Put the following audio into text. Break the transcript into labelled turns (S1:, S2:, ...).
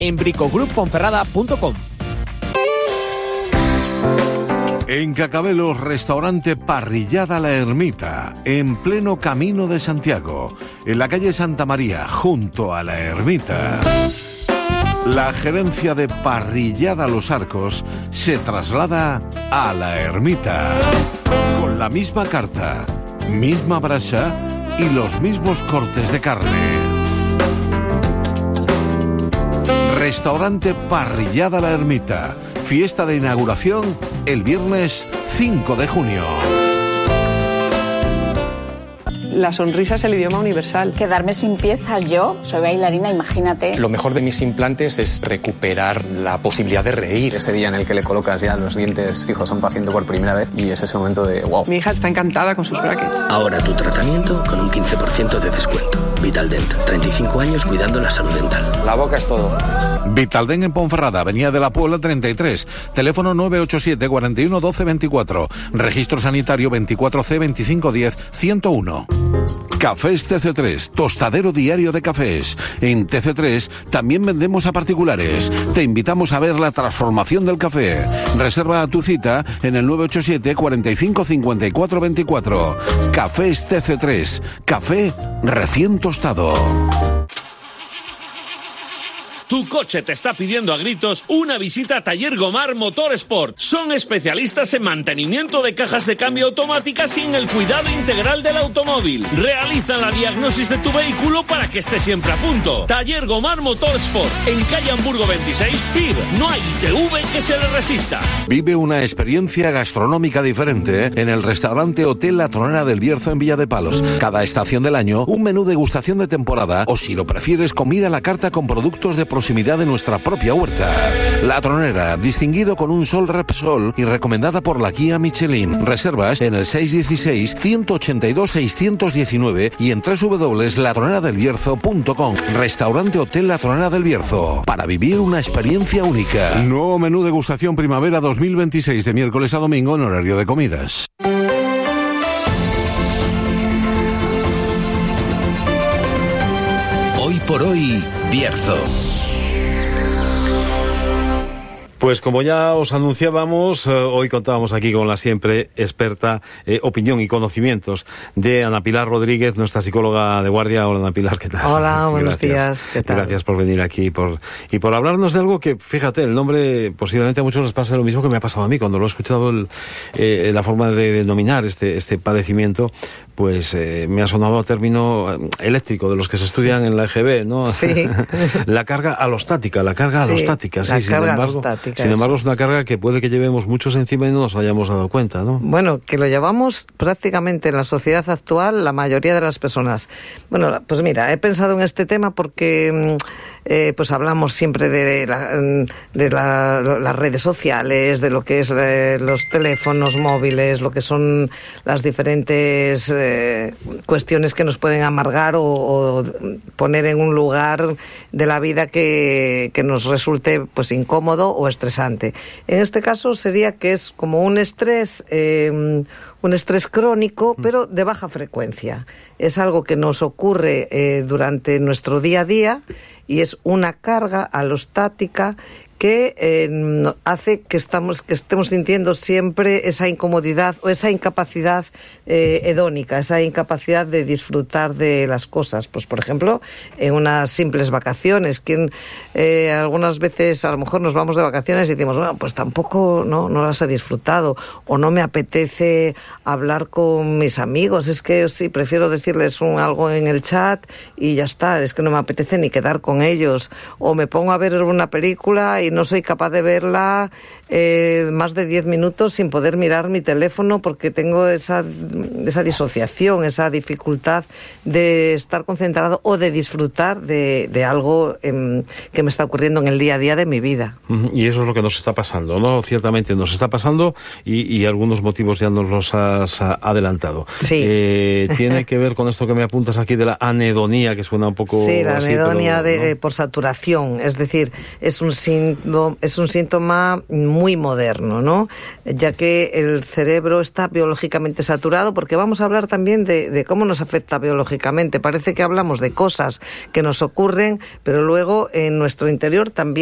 S1: en bricogrouponferrada.com.
S2: En Cacabelos, restaurante Parrillada La Ermita, en pleno Camino de Santiago, en la calle Santa María, junto a La Ermita. La gerencia de Parrillada Los Arcos se traslada a La Ermita, con la misma carta, misma brasa y los mismos cortes de carne. Restaurante Parrillada La Ermita. Fiesta de inauguración el viernes 5 de junio.
S3: La sonrisa es el idioma universal.
S4: Quedarme sin piezas, yo soy bailarina, imagínate.
S5: Lo mejor de mis implantes es recuperar la posibilidad de reír. Ese día en el que le colocas ya los dientes fijos a un paciente por primera vez y es ese momento de wow.
S3: Mi hija está encantada con sus brackets.
S6: Ahora tu tratamiento con un 15% de descuento. Vitaldent, 35 años cuidando la salud dental.
S5: La boca es todo.
S2: Vitaldent en Ponferrada, Avenida de la Puebla 33, teléfono 987 41 12 24, registro sanitario 24C 2510 101. Cafés TC3, tostadero diario de cafés. En TC3 también vendemos a particulares. Te invitamos a ver la transformación del café. Reserva tu cita en el 987 45 54 24. Cafés TC3, café recién tostado.
S7: Tu coche te está pidiendo a gritos una visita a Taller Gomar Motorsport. Son especialistas en mantenimiento de cajas de cambio automáticas sin el cuidado integral del automóvil. Realizan la diagnosis de tu vehículo para que esté siempre a punto. Taller Gomar Motorsport, en calle Hamburgo 26, PIB. No hay ITV que se le resista.
S2: Vive una experiencia gastronómica diferente en el restaurante Hotel La Tronera del Bierzo en Villa de Palos. Cada estación del año, un menú degustación de temporada o, si lo prefieres, comida a la carta con productos de proximidad de nuestra propia huerta. La Tronera, distinguido con un Sol Repsol y recomendada por la guía Michelin. Reservas en el 616-182-619 y en www.latroneradelbierzo.com. Restaurante Hotel La Tronera del Bierzo, para vivir una experiencia única. Nuevo menú degustación primavera 2026 de miércoles a domingo en horario de comidas.
S6: Hoy por hoy, Bierzo.
S8: Pues como ya os anunciábamos, hoy contábamos aquí con la siempre experta opinión y conocimientos de Ana Pilar Rodríguez, nuestra psicóloga de guardia. Hola, Ana Pilar, ¿qué tal?
S9: Hola, buenos días, ¿qué tal?
S8: Gracias por venir aquí y por hablarnos de algo que, fíjate, el nombre posiblemente a muchos les pasa lo mismo que me ha pasado a mí cuando lo he escuchado, la forma de denominar este padecimiento, pues me ha sonado a término eléctrico de los que se estudian en la EGB, ¿no?
S9: Sí.
S8: La carga alostática, alostática, sí,
S9: alostática.
S8: Sin embargo, es una carga que puede que llevemos muchos encima y no nos hayamos dado cuenta, ¿no?
S9: Bueno, que lo llevamos prácticamente en la sociedad actual la mayoría de las personas. Bueno, pues mira, he pensado en este tema porque pues hablamos siempre de las redes sociales, de lo que es los teléfonos móviles, lo que son las diferentes cuestiones que nos pueden amargar o poner en un lugar de la vida que nos resulte pues incómodo o estresante. En este caso sería que es como un estrés crónico, pero de baja frecuencia. Es algo que nos ocurre durante nuestro día a día y es una carga alostática que hace que estemos sintiendo siempre esa incomodidad o esa incapacidad hedónica, esa incapacidad de disfrutar de las cosas. Pues, por ejemplo, en unas simples vacaciones, algunas veces a lo mejor nos vamos de vacaciones y decimos, bueno, pues tampoco no las he disfrutado, o no me apetece hablar con mis amigos, es que sí, prefiero decirles algo en el chat y ya está, es que no me apetece ni quedar con ellos, o me pongo a ver una película y no soy capaz de verla más de 10 minutos sin poder mirar mi teléfono porque tengo esa disociación, esa dificultad de estar concentrado o de disfrutar de algo que me está ocurriendo en el día a día de mi vida.
S8: Y eso es lo que nos está pasando, ¿no? Ciertamente nos está pasando y algunos motivos ya nos los has adelantado.
S9: Sí.
S8: Tiene que ver con esto que me apuntas aquí de la anhedonía, que suena un poco...
S9: Sí, la
S8: así,
S9: anhedonia
S8: pero, ¿no?
S9: por saturación, es decir, es un síntoma muy moderno, ¿no? Ya que el cerebro está biológicamente saturado, porque vamos a hablar también de cómo nos afecta biológicamente. Parece que hablamos de cosas que nos ocurren, pero luego en nuestro interior también